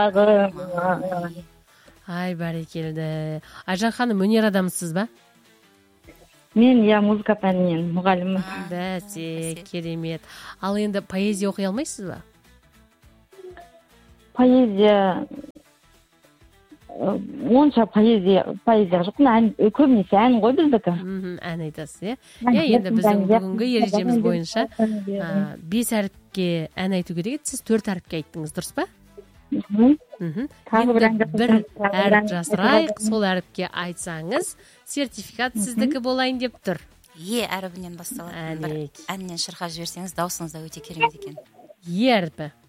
Ай, бәрекелді. Айжан ханым, өнер адамысыз ба? Мен музыка пәнінен мұғаліммін. Бәсе, керемет. Ал енді поэзия оқи алмайсыз ба? Поэзия онша поэзия жоқ. Көбінесе ән ғой біздікі. Ән айтасыз, енді біздің бүгінгі ережеміз бойынша 5 әріпке ән айту керек еді, сіз 4 әріпке айттыңыз, дұрыс па? Бір әріп жасырайық, сол әріпке айтсаңыз, сертификат сіздікі болайын деп тұр. Әрібінен басталады. Әннен шырқап жіберсеңіз, даусыңыз да өте керемет екен. Әріпі.